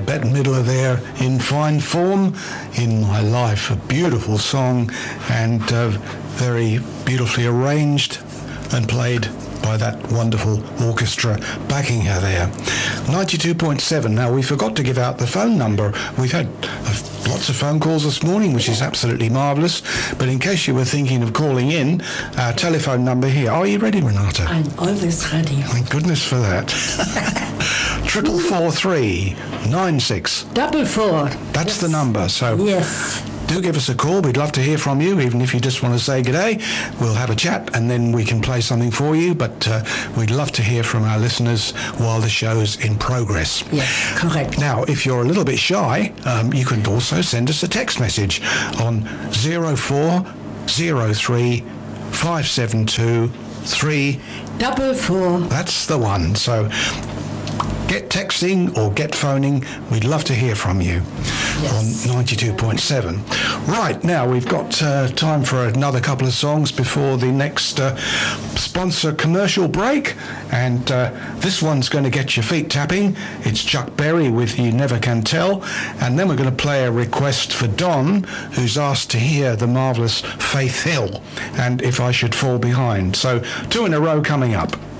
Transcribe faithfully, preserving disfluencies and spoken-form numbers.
Bette Midler there in fine form, In My Life, a beautiful song, and uh, very beautifully arranged and played by that wonderful orchestra backing her there. ninety-two point seven. Now, we forgot to give out the phone number. We've had uh, lots of phone calls this morning, which is absolutely marvellous. But in case you were thinking of calling in, our telephone number here. Are you ready, Renata? I'm always ready. Thank goodness for that. Triple four three nine six. Double four. That's yes. the number. So yes. Do give us a call. We'd love to hear from you, even if you just want to say good day. We'll have a chat and then we can play something for you. But uh, we'd love to hear from our listeners while the show's in progress. Yes, correct. Now, if you're a little bit shy, um, you can also send us a text message on zero four zero three five seven two three double four. That's the one. So get texting or get phoning. We'd love to hear from you yes. on ninety-two point seven. Right, now we've got uh, time for another couple of songs before the next uh, sponsor commercial break. And uh, this one's going to get your feet tapping. It's Chuck Berry with You Never Can Tell. And then we're going to play a request for Don, who's asked to hear the marvellous Faith Hill and If I Should Fall Behind. So two in a row coming up.